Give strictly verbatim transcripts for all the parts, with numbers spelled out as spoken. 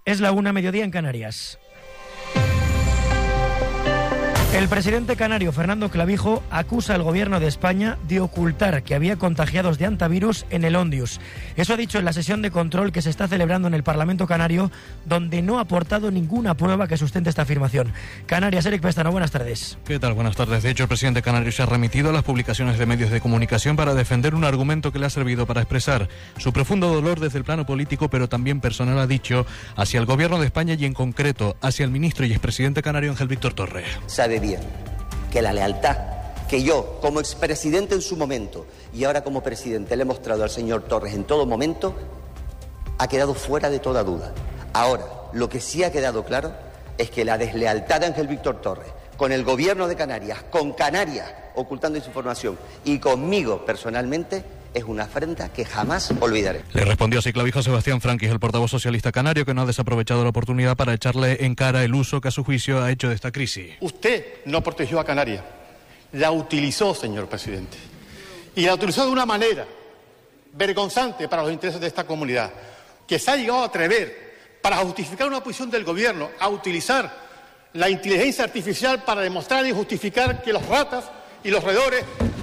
Es la una, mediodía en Canarias. El presidente canario Fernando Clavijo acusa al gobierno de España de ocultar que había contagiados de hantavirus en el Ondius. Eso ha dicho en la sesión de control que se está celebrando en el Parlamento canario, donde no ha aportado ninguna prueba que sustente esta afirmación. Canarias, Eric Pestano, buenas tardes. ¿Qué tal? Buenas tardes. De hecho, el presidente canario se ha remitido a las publicaciones de medios de comunicación para defender un argumento que le ha servido para expresar su profundo dolor desde el plano político, pero también personal, ha dicho, hacia el gobierno de España y en concreto hacia el ministro y expresidente canario Ángel Víctor Torres. Sabe bien que la lealtad que yo, como expresidente en su momento y ahora como presidente, le he mostrado al señor Torres en todo momento, ha quedado fuera de toda duda. Ahora, lo que sí ha quedado claro es que la deslealtad de Ángel Víctor Torres con el gobierno de Canarias, con Canarias ocultando esa información y conmigo personalmente, es una afrenta que jamás olvidaré. Le respondió así Clavijo a Sebastián Franquis, el portavoz socialista canario, que no ha desaprovechado la oportunidad para echarle en cara el uso que a su juicio ha hecho de esta crisis. Usted no protegió a Canarias, la utilizó, señor presidente, y la utilizó de una manera vergonzante para los intereses de esta comunidad, que se ha llegado a atrever, para justificar una posición del gobierno, a utilizar la inteligencia artificial para demostrar y justificar que los ratas y los roedores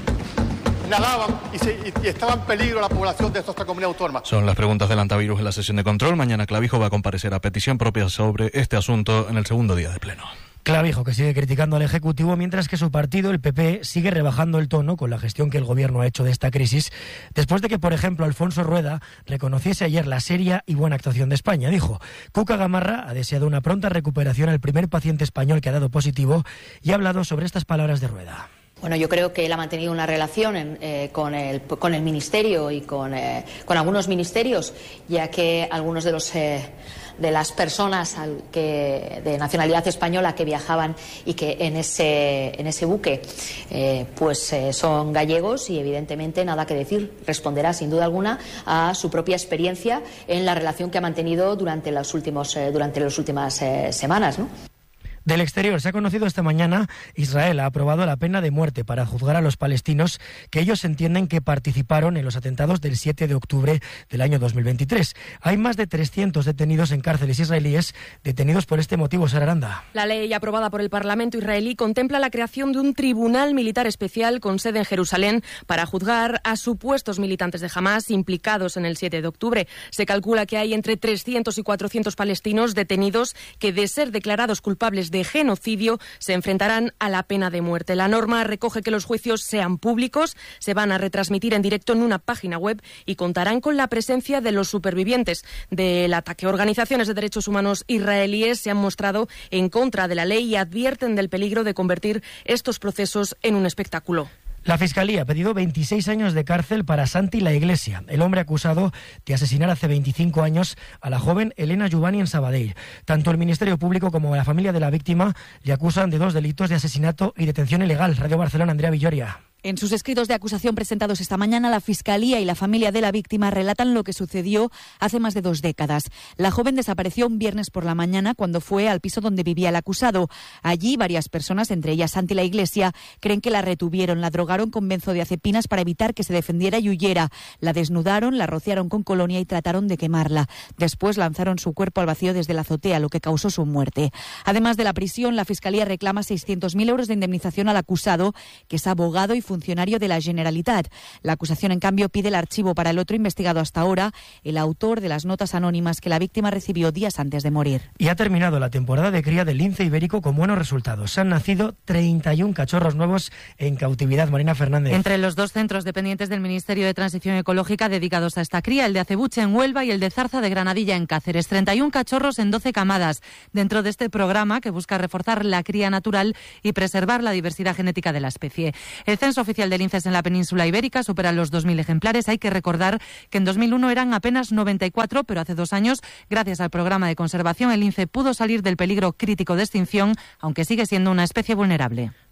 nadaban y, se, y estaba en peligro la población de esta comunidad autónoma. Son las preguntas del hantavirus en la sesión de control. Mañana Clavijo va a comparecer a petición propia sobre este asunto en el segundo día de pleno. Clavijo, que sigue criticando al Ejecutivo, mientras que su partido, el P P, sigue rebajando el tono con la gestión que el Gobierno ha hecho de esta crisis, después de que, por ejemplo, Alfonso Rueda reconociese ayer la seria y buena actuación de España. Dijo, Cuca Gamarra ha deseado una pronta recuperación al primer paciente español que ha dado positivo y ha hablado sobre estas palabras de Rueda. Bueno, yo creo que él ha mantenido una relación en, eh, con, el, con el Ministerio y con, eh, con algunos ministerios, ya que algunos de los eh, de las personas al que, de nacionalidad española que viajaban y que en ese, en ese buque eh, pues eh, son gallegos y evidentemente nada que decir. Responderá sin duda alguna a su propia experiencia en la relación que ha mantenido durante, los últimos, eh, durante las últimas eh, semanas, ¿no? Del exterior, se ha conocido esta mañana, Israel ha aprobado la pena de muerte para juzgar a los palestinos que ellos entienden que participaron en los atentados del siete de octubre del año dos mil veintitrés. Hay más de trescientos detenidos en cárceles israelíes detenidos por este motivo. Sara Aranda. La ley aprobada por el Parlamento israelí contempla la creación de un tribunal militar especial con sede en Jerusalén para juzgar a supuestos militantes de Hamás implicados en el siete de octubre. Se calcula que hay entre trescientos y cuatrocientos palestinos detenidos que, de ser declarados culpables de genocidio, se enfrentarán a la pena de muerte. La norma recoge que los juicios sean públicos, se van a retransmitir en directo en una página web y contarán con la presencia de los supervivientes del ataque. Organizaciones de derechos humanos israelíes se han mostrado en contra de la ley y advierten del peligro de convertir estos procesos en un espectáculo. La Fiscalía ha pedido veintiséis años de cárcel para Santi La Iglesia, el hombre acusado de asesinar hace veinticinco años a la joven Elena Juvani en Sabadell. Tanto el Ministerio Público como la familia de la víctima le acusan de dos delitos de asesinato y detención ilegal. Radio Barcelona, Andrea Villoria. En sus escritos de acusación presentados esta mañana, la Fiscalía y la familia de la víctima relatan lo que sucedió hace más de dos décadas. La joven desapareció un viernes por la mañana cuando fue al piso donde vivía el acusado. Allí varias personas, entre ellas Santi La Iglesia, creen que la retuvieron, la drogaron con benzodiazepinas para evitar que se defendiera y huyera. La desnudaron, la rociaron con colonia y trataron de quemarla. Después lanzaron su cuerpo al vacío desde la azotea, lo que causó su muerte. Además de la prisión, la Fiscalía reclama seiscientos mil euros de indemnización al acusado, que es abogado y funcionario de la Generalitat. La acusación, en cambio, pide el archivo para el otro investigado hasta ahora, el autor de las notas anónimas que la víctima recibió días antes de morir. Y ha terminado la temporada de cría del lince ibérico con buenos resultados. Han nacido treinta y un cachorros nuevos en cautividad. Marina Fernández. Entre los dos centros dependientes del Ministerio de Transición Ecológica dedicados a esta cría, el de Acebuche en Huelva y el de Zarza de Granadilla en Cáceres. treinta y un cachorros en doce camadas, dentro de este programa que busca reforzar la cría natural y preservar la diversidad genética de la especie. El censo oficial de linces en la península ibérica supera los dos mil ejemplares. Hay que recordar que en dos mil uno eran apenas noventa y cuatro, pero hace dos años, gracias al programa de conservación, el lince pudo salir del peligro crítico de extinción, aunque sigue siendo una especie vulnerable.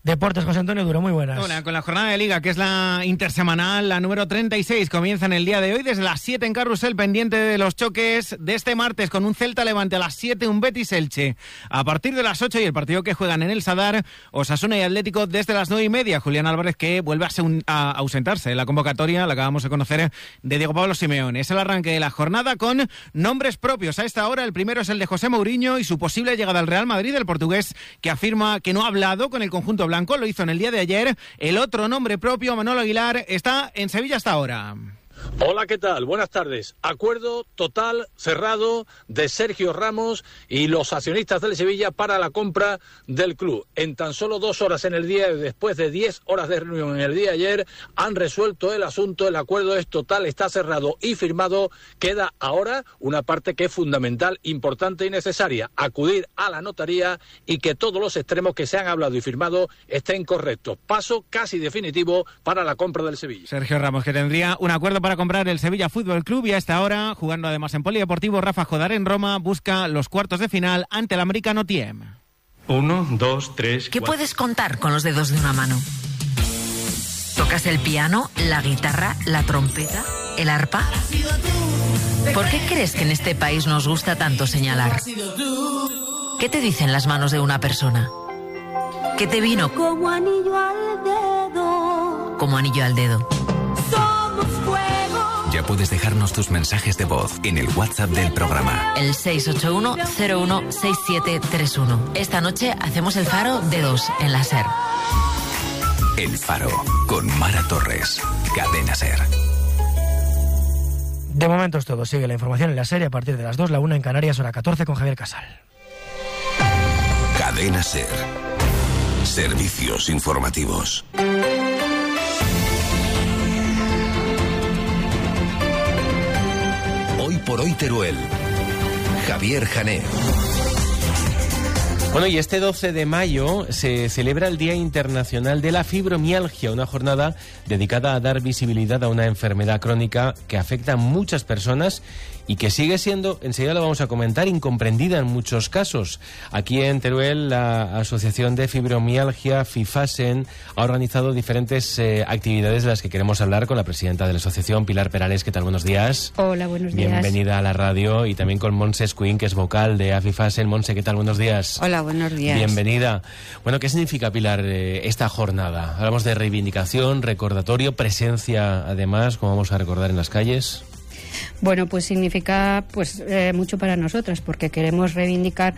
Deportes, José Antonio Duro, muy buenas. Hola, con la jornada de Liga, que es la intersemanal, la número treinta y seis, comienza en el día de hoy desde las siete en Carrusel, pendiente de los choques de este martes, con un Celta Levante a las siete, un Betis Elche a partir de las ocho, y el partido que juegan en el Sadar, Osasuna y Atlético, desde las nueve y media. Julián Álvarez, que vuelve a, un, a ausentarse en la convocatoria, la acabamos de conocer, de Diego Pablo Simeone. Es el arranque de la jornada con nombres propios. A esta hora, el primero es el de José Mourinho y su posible llegada al Real Madrid, el portugués, que afirma que no ha hablado con el conjunto blanco, lo hizo en el día de ayer. El otro nombre propio, Manolo Aguilar, está en Sevilla hasta ahora. Hola, ¿qué tal? Buenas tardes. Acuerdo total, cerrado, de Sergio Ramos y los accionistas del Sevilla para la compra del club. En tan solo dos horas en el día, después de diez horas de reunión en el día de ayer, han resuelto el asunto. El acuerdo es total, está cerrado y firmado. Queda ahora una parte que es fundamental, importante y necesaria: acudir a la notaría y que todos los extremos que se han hablado y firmado estén correctos. Paso casi definitivo para la compra del Sevilla. Sergio Ramos, que tendría un acuerdo para comprar el Sevilla Fútbol Club, y a esta hora, jugando además en Polideportivo, Rafa Jodar en Roma busca los cuartos de final ante el americano Tiem. Uno, dos, tres, ¿Qué cuatro. Puedes contar con los dedos de una mano? ¿Tocas el piano, la guitarra, la trompeta, el arpa? ¿Por qué crees que en este país nos gusta tanto señalar? ¿Qué te dicen las manos de una persona? ¿Qué te vino? Como anillo al dedo. Como anillo al dedo. Ya puedes dejarnos tus mensajes de voz en el WhatsApp del programa. El seis ocho uno cero uno seis siete tres uno. Esta noche hacemos el Faro de dos en la SER. El Faro, con Mara Torres. Cadena SER. De momento es todo. Sigue la información en la SER a partir de las dos, la una en Canarias, hora catorce, con Javier Casal. Cadena SER. Servicios informativos. Hoy por hoy Teruel. Javier Jané. Bueno, y este doce de mayo se celebra el Día Internacional de la Fibromialgia, una jornada dedicada a dar visibilidad a una enfermedad crónica que afecta a muchas personas y que sigue siendo, enseguida lo vamos a comentar, incomprendida en muchos casos. Aquí en Teruel, la Asociación de Fibromialgia, FIFASEN, ha organizado diferentes eh, actividades de las que queremos hablar con la presidenta de la asociación, Pilar Perales. ¿Qué tal? Buenos días. Hola, buenos días. Bienvenida a la radio, y también con Montse Escuín, que es vocal de AFIFASEN. Montse, ¿qué tal? Buenos días. Hola, buenos días. Bienvenida. Bueno, ¿qué significa, Pilar, eh, esta jornada? Hablamos de reivindicación, recordatorio, presencia, además, como vamos a recordar en las calles. Bueno, pues significa pues eh, mucho para nosotras, porque queremos reivindicar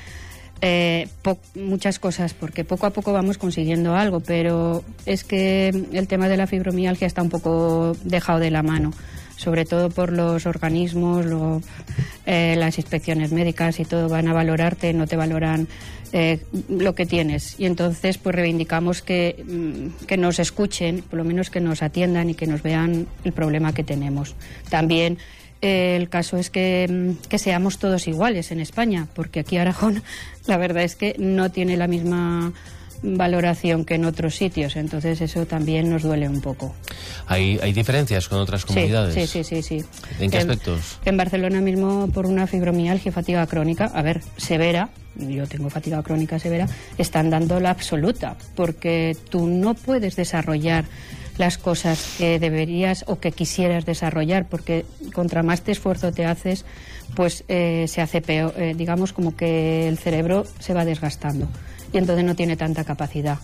eh, po- muchas cosas, porque poco a poco vamos consiguiendo algo, pero es que el tema de la fibromialgia está un poco dejado de la mano, sobre todo por los organismos, lo, eh, las inspecciones médicas y todo, van a valorarte, no te valoran eh, lo que tienes, y entonces pues reivindicamos que, que nos escuchen, por lo menos que nos atiendan y que nos vean el problema que tenemos. También eh, el caso es que, que seamos todos iguales en España, porque aquí Aragón la verdad es que no tiene la misma valoración que en otros sitios, entonces eso también nos duele un poco. ¿Hay, hay diferencias con otras comunidades? Sí, sí, sí, sí, sí. ¿En qué en, aspectos? En Barcelona mismo, por una fibromialgia, fatiga crónica, a ver, severa, yo tengo fatiga crónica severa, están dando la absoluta, porque tú no puedes desarrollar las cosas que deberías o que quisieras desarrollar, porque contra más te esfuerzo te haces, pues eh, se hace peor, eh, digamos como que el cerebro se va desgastando y entonces no tiene tanta capacidad.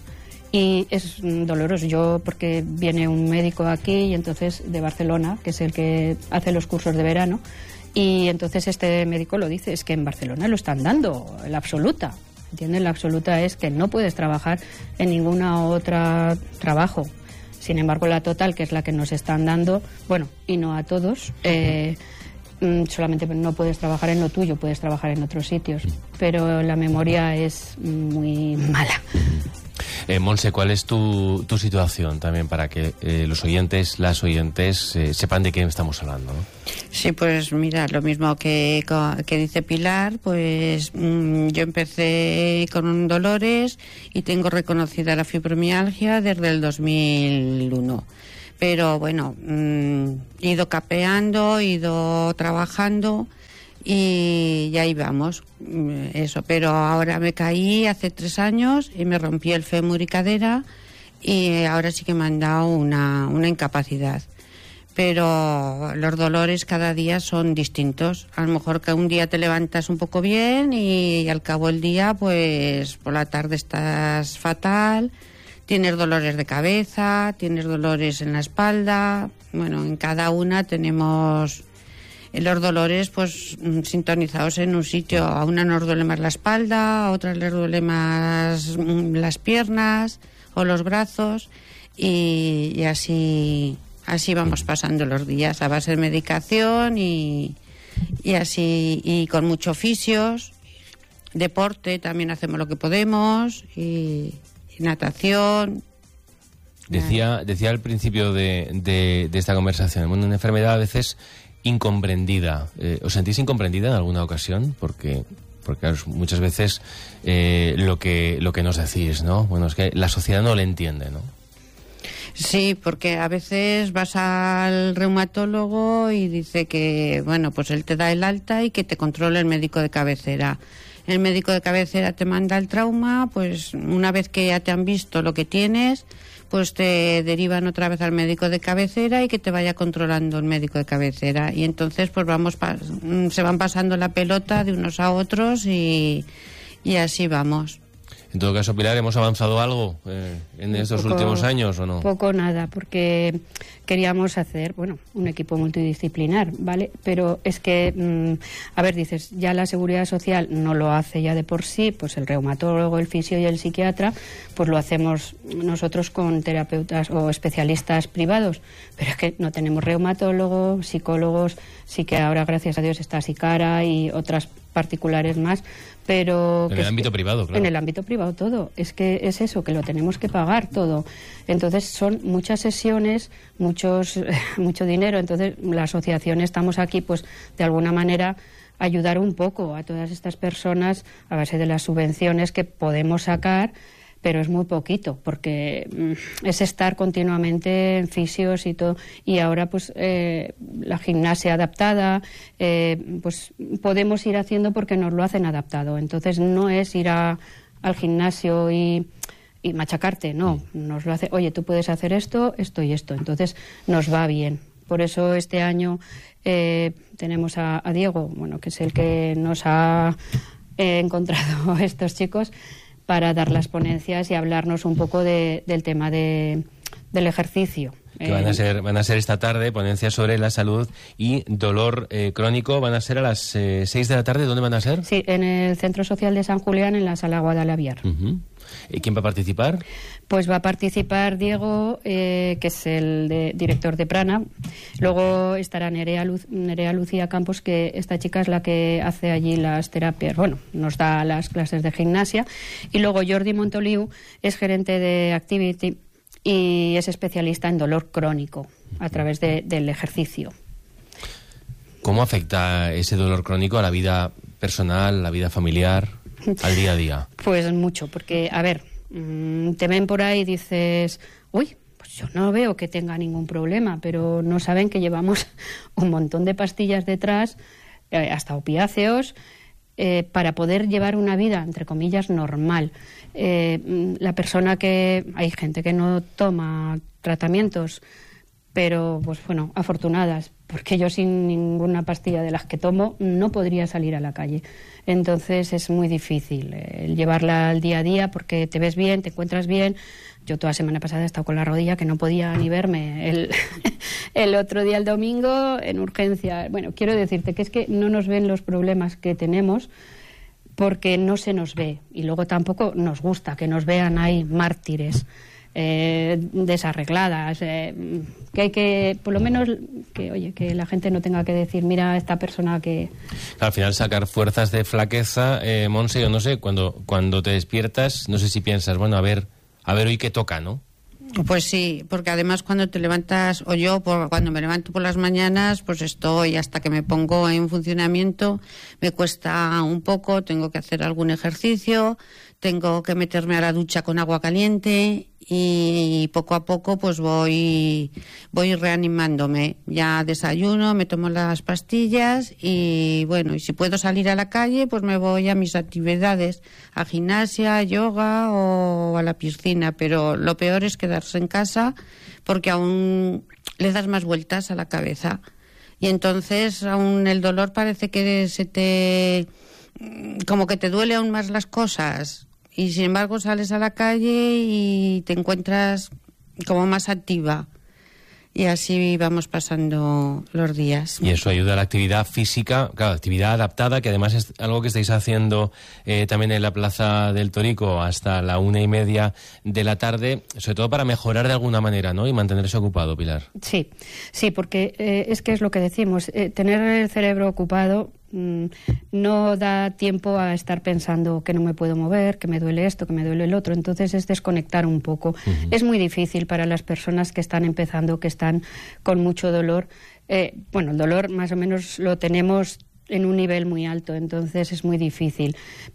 Y es doloroso. Yo, porque viene un médico aquí, y entonces de Barcelona, que es el que hace los cursos de verano, y entonces este médico lo dice, es que en Barcelona lo están dando, la absoluta. ¿Entienden? La absoluta es que no puedes trabajar en ninguna otra trabajo. Sin embargo, la total, que es la que nos están dando, bueno, y no a todos, eh, solamente no puedes trabajar en lo tuyo, puedes trabajar en otros sitios, pero la memoria es muy mala. Eh, Montse, ¿cuál es tu, tu situación también para que eh, los oyentes, las oyentes eh, sepan de qué estamos hablando, ¿no? Sí, pues mira, lo mismo que, que dice Pilar, pues mmm, yo empecé con dolores y tengo reconocida la fibromialgia desde el dos mil uno. Pero bueno, mmm, he ido capeando, he ido trabajando y, y ahí vamos, eso. Pero ahora me caí hace tres años y me rompí el fémur y cadera y ahora sí que me han dado una, una incapacidad. Pero los dolores cada día son distintos. A lo mejor que un día te levantas un poco bien y, y al cabo del día, pues por la tarde estás fatal, tienes dolores de cabeza, tienes dolores en la espalda. Bueno, en cada una tenemos los dolores pues sintonizados en un sitio. A una nos duele más la espalda, a otras les duele más las piernas o los brazos y, y así... Así vamos pasando los días a base de medicación y, y así, y con muchos oficios, deporte, también hacemos lo que podemos, y, y natación. Decía, decía al principio de, de, de esta conversación, bueno, una enfermedad a veces incomprendida. Eh, ¿Os sentís incomprendida en alguna ocasión? Porque... Porque claro, muchas veces eh, lo que lo que nos decís, ¿no? Bueno, es que la sociedad no le entiende, ¿no? Sí, porque a veces vas al reumatólogo y dice que, bueno, pues él te da el alta y que te controle el médico de cabecera. El médico de cabecera te manda el trauma, pues una vez que ya te han visto lo que tienes, pues te derivan otra vez al médico de cabecera y que te vaya controlando el médico de cabecera. Y entonces pues vamos se van pasando la pelota de unos a otros y, y así vamos. En todo caso, Pilar, ¿hemos avanzado algo eh, en estos poco, últimos años o no? Poco nada, porque queríamos hacer, bueno, un equipo multidisciplinar, ¿vale? Pero es que, mmm, a ver, dices, ya la Seguridad Social no lo hace ya de por sí, pues el reumatólogo, el fisio y el psiquiatra, pues lo hacemos nosotros con terapeutas o especialistas privados. Pero es que no tenemos reumatólogo, psicólogos, sí que ahora, gracias a Dios, está Sicara y otras particulares más, pero... En el ámbito privado, claro. En el ámbito privado todo. Es que es eso, que lo tenemos que pagar todo. Entonces son muchas sesiones, muchos mucho dinero. Entonces la asociación estamos aquí, pues, de alguna manera ayudar un poco a todas estas personas a base de las subvenciones que podemos sacar, pero es muy poquito, porque mm, es estar continuamente en fisios y todo. Y ahora, pues, eh, la gimnasia adaptada, eh, pues podemos ir haciendo porque nos lo hacen adaptado. Entonces no es ir a, al gimnasio y, y machacarte, no. Nos lo hace, oye, tú puedes hacer esto, esto y esto. Entonces nos va bien. Por eso este año eh, tenemos a, a Diego, bueno, que es el que nos ha eh, encontrado estos chicos, para dar las ponencias y hablarnos un poco de, del tema de, del ejercicio. Que van a ser van a ser esta tarde ponencias sobre la salud y dolor eh, crónico. Van a ser a las eh, seis de la tarde. ¿Dónde van a ser? Sí, en el Centro Social de San Julián, en la Sala Guadalaviar. Uh-huh. ¿Y quién va a participar? Pues va a participar Diego, eh, que es el de, director de Prana. Luego estará Nerea, Lu, Nerea Lucía Campos, que esta chica es la que hace allí las terapias, bueno, nos da las clases de gimnasia. Y luego Jordi Montoliu es gerente de Activity y es especialista en dolor crónico a través de, del ejercicio. ¿Cómo afecta ese dolor crónico a la vida personal, la vida familiar, al día a día? Pues mucho, porque, a ver, te ven por ahí y dices, uy, pues yo no veo que tenga ningún problema, pero no saben que llevamos un montón de pastillas detrás, eh, hasta opiáceos, eh, para poder llevar una vida, entre comillas, normal. Eh, la persona que... Hay gente que no toma tratamientos, pero, pues bueno, afortunadas, porque yo sin ninguna pastilla de las que tomo no podría salir a la calle. Entonces es muy difícil eh, llevarla al día a día, porque te ves bien, te encuentras bien. Yo toda la semana pasada he estado con la rodilla que no podía ni verme. El, el otro día, el domingo, en urgencia. Bueno, quiero decirte que es que no nos ven los problemas que tenemos porque no se nos ve. Y luego tampoco nos gusta que nos vean ahí mártires. Eh, desarregladas, eh, que hay que, por lo menos, que oye, que la gente no tenga que decir, mira, esta persona que... Al final sacar fuerzas de flaqueza, eh, Monse, yo no sé, cuando, cuando te despiertas, no sé si piensas, bueno, a ver, a ver hoy qué toca, ¿no? Pues sí, porque además cuando te levantas, o yo por, cuando me levanto por las mañanas, pues estoy hasta que me pongo en funcionamiento, me cuesta un poco, tengo que hacer algún ejercicio, tengo que meterme a la ducha con agua caliente y poco a poco pues voy voy reanimándome. Ya desayuno, me tomo las pastillas y bueno, y si puedo salir a la calle pues me voy a mis actividades, a gimnasia, yoga o a la piscina, pero lo peor es quedarse en casa porque aún le das más vueltas a la cabeza y entonces aún el dolor parece que se te como que te duele aún más las cosas. Y sin embargo sales a la calle y te encuentras como más activa. Y así vamos pasando los días. Y eso ayuda a la actividad física, claro, actividad adaptada, que además es algo que estáis haciendo eh, también en la Plaza del Torico hasta la una y media de la tarde, sobre todo para mejorar de alguna manera, ¿no? Y mantenerse ocupado, Pilar. Sí, sí, porque eh, es que es lo que decimos, eh, tener el cerebro ocupado no da tiempo a estar pensando que no me puedo mover, que me duele esto, que me duele el otro. Entonces es desconectar un poco. Uh-huh. Es muy difícil para las personas que están empezando, que están con mucho dolor. Eh, bueno, el dolor más o menos lo tenemos en un nivel muy alto, entonces es muy difícil.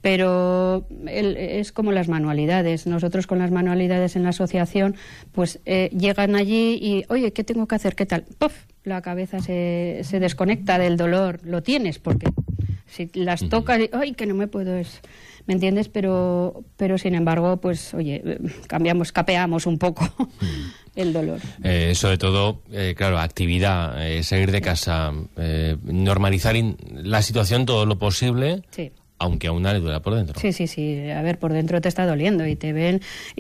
Pero el, es como las manualidades. Nosotros con las manualidades en la asociación, pues eh, llegan allí y, oye, ¿qué tengo que hacer? ¿Qué tal? ¡Puf! La cabeza se, se desconecta del dolor. Lo tienes, porque si las tocas, ¡ay, que no me puedo! Es, ¿me entiendes? Pero, pero sin embargo, pues, oye, cambiamos, capeamos un poco el dolor. Eh, sobre todo, eh, claro, actividad, eh, salir de casa, eh, normalizar in, la situación todo lo posible. Sí. Aunque aún le duela por dentro. Sí, sí, sí. A ver, por dentro te está doliendo y te ven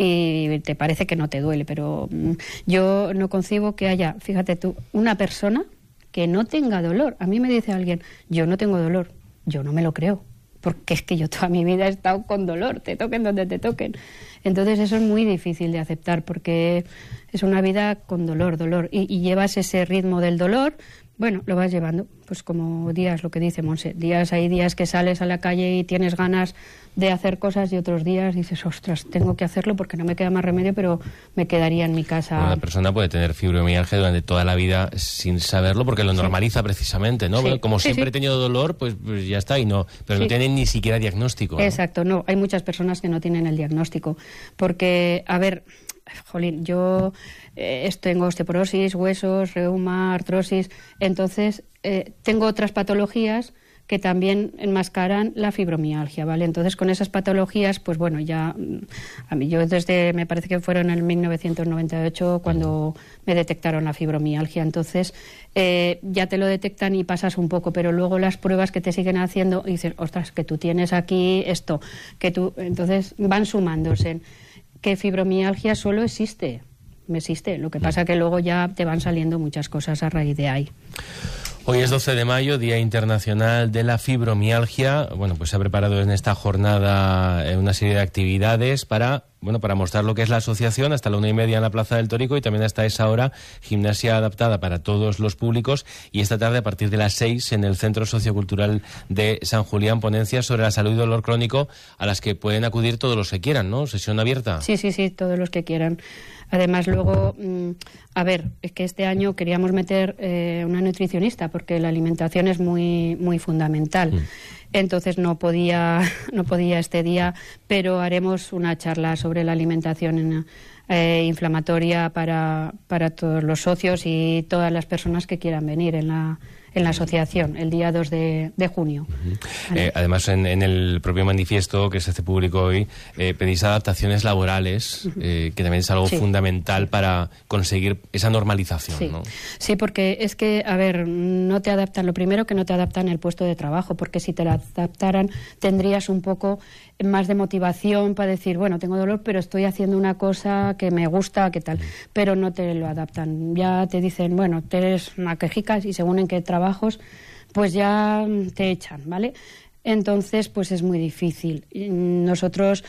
y te parece que no te duele, pero mm, yo no concibo que haya, fíjate tú, una persona que no tenga dolor. A mí me dice alguien, yo no tengo dolor. Yo no me lo creo, porque es que yo toda mi vida he estado con dolor, te toquen donde te toquen. Entonces eso es muy difícil de aceptar, porque es una vida con dolor, dolor, y, y llevas ese ritmo del dolor. Bueno, lo vas llevando, pues como días, lo que dice Monse, días hay días que sales a la calle y tienes ganas de hacer cosas y otros días dices, ostras, tengo que hacerlo porque no me queda más remedio, pero me quedaría en mi casa. Una persona puede tener fibromialgia durante toda la vida sin saberlo porque lo normaliza sí. precisamente, ¿no? Sí. Como sí, siempre sí. he tenido dolor, pues, pues ya está, y no, pero sí. no tienen ni siquiera diagnóstico, ¿no? Exacto, no, hay muchas personas que no tienen el diagnóstico, porque, a ver, jolín, yo eh, tengo osteoporosis, huesos, reuma, artrosis, entonces eh, tengo otras patologías que también enmascaran la fibromialgia, ¿vale? Entonces, con esas patologías, pues bueno, ya a mí yo desde, me parece que fueron en el mil novecientos noventa y ocho cuando me detectaron la fibromialgia, entonces eh, ya te lo detectan y pasas un poco, pero luego las pruebas que te siguen haciendo y dices, ostras, que tú tienes aquí esto, que tú, entonces van sumándose. Que fibromialgia solo existe, me existe, lo que pasa que luego ya te van saliendo muchas cosas a raíz de ahí. Hoy es doce de mayo, Día Internacional de la Fibromialgia. Bueno, pues se ha preparado en esta jornada una serie de actividades para, bueno, para mostrar lo que es la asociación hasta la una y media en la Plaza del Torico y también hasta esa hora gimnasia adaptada para todos los públicos y esta tarde a partir de las seis en el Centro Sociocultural de San Julián ponencias sobre la salud y dolor crónico a las que pueden acudir todos los que quieran, ¿no? Sesión abierta. Sí, sí, sí, todos los que quieran. Además, luego, a ver, es que este año queríamos meter eh, una nutricionista porque la alimentación es muy muy fundamental. Mm. Entonces no podía no podía este día, pero haremos una charla sobre la alimentación eh, inflamatoria para, para todos los socios y todas las personas que quieran venir en la en la asociación, el día dos de junio. Uh-huh. ¿Vale? Eh, además, en, en el propio manifiesto que se hace público hoy, eh, pedís adaptaciones laborales, uh-huh. eh, que también es algo sí. fundamental para conseguir esa normalización, sí. ¿no? Sí, porque es que, a ver, no te adaptan, lo primero que no te adaptan el puesto de trabajo, porque si te lo adaptaran tendrías un poco más de motivación para decir, bueno, tengo dolor, pero estoy haciendo una cosa que me gusta, ¿qué tal? Pero no te lo adaptan. Ya te dicen, bueno, te eres una quejica y según en qué trabajos, pues ya te echan, ¿vale? Entonces, pues es muy difícil. Nosotros,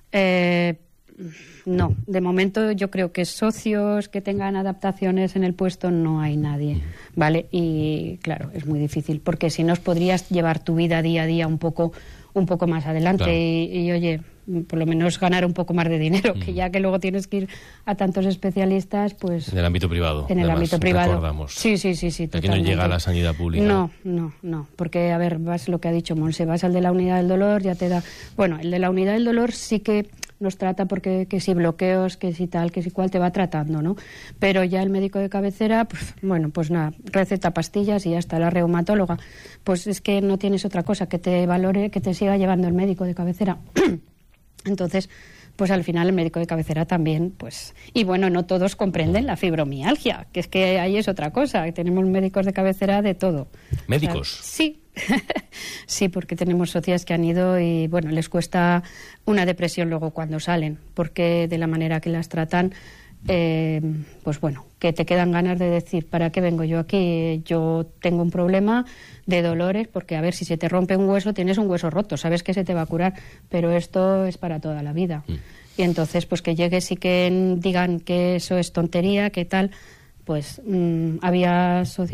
eh, no, de momento yo creo que socios que tengan adaptaciones en el puesto no hay nadie, ¿vale? Y claro, es muy difícil, porque si no podrías llevar tu vida día a día un poco un poco más adelante claro. y, y, oye, por lo menos ganar un poco más de dinero, mm. que ya que luego tienes que ir a tantos especialistas, pues... En el ámbito privado. En el además, ámbito privado. Recordamos. Sí, sí, sí, sí. Aquí no llega a la sanidad pública. No, no, no, porque, a ver, vas lo que ha dicho Monse, vas al de la unidad del dolor, ya te da... Bueno, el de la unidad del dolor sí que nos trata porque que si bloqueos, que si tal, que si cual te va tratando, ¿no? Pero ya el médico de cabecera, pues bueno, pues nada, receta pastillas y ya está. La reumatóloga, pues es que no tienes otra cosa que te valore, que te siga llevando el médico de cabecera. Entonces, pues al final el médico de cabecera también, pues... Y bueno, no todos comprenden la fibromialgia, que es que ahí es otra cosa, que tenemos médicos de cabecera de todo. ¿Médicos? O sea, sí, sí, porque tenemos socias que han ido y, bueno, les cuesta una depresión luego cuando salen, porque de la manera que las tratan, eh, pues bueno, que te quedan ganas de decir, ¿para qué vengo yo aquí? Yo tengo un problema de dolores, porque a ver, si se te rompe un hueso, tienes un hueso roto, sabes que se te va a curar, pero esto es para toda la vida. Mm. Y entonces, pues que llegues y que digan que eso es tontería, que tal, pues mmm, había sociedades